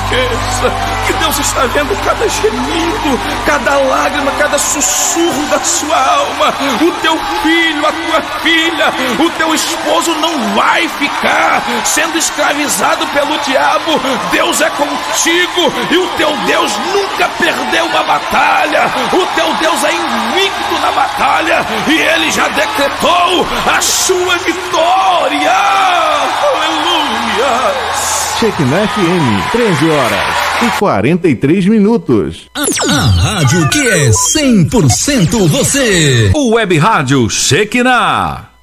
esqueça que Deus está vendo cada gemido, cada lágrima, cada sussurro da sua alma. O teu filho, a tua filha, o teu esposo não vai ficar sendo escravizado pelo diabo. Deus é contigo e o teu Deus nunca perdeu uma batalha. O teu Deus é invicto na batalha e Ele já decretou a sua vitória. Aleluia! Shekinah FM, 13h43. A rádio que é 100% você. O Web Rádio Shekinah.